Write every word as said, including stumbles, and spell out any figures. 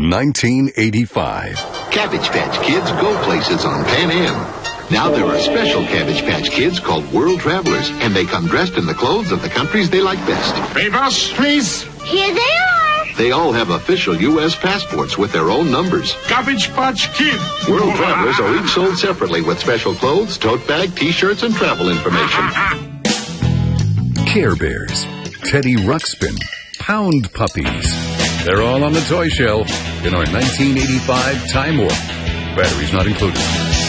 nineteen eighty-five. Cabbage Patch Kids go places on Pan Am. Now there are special Cabbage Patch Kids called World Travelers, and they come dressed in the clothes of the countries they like best. Papers, please. Here they are. They all have official U S passports with their own numbers. Cabbage Patch Kid. World Travelers are each sold separately with special clothes, tote bag, T-shirts, and travel information. Care Bears, Teddy Ruxpin, Pound Puppies. They're all on the toy shelf in our nineteen eighty-five Time Warp. Batteries not included.